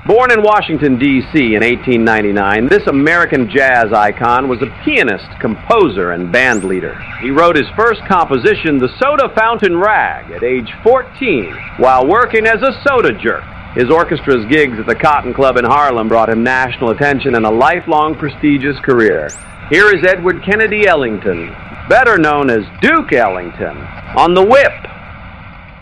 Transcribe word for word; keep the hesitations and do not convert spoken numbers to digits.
Born in Washington, D C in eighteen ninety-nine, this American jazz icon was a pianist, composer, and band leader. He wrote his first composition, The Soda Fountain Rag, at age fourteen, while working as a soda jerk. His orchestra's gigs at the Cotton Club in Harlem brought him national attention and a lifelong prestigious career. Here is Edward Kennedy Ellington, better known as Duke Ellington, on The Whip.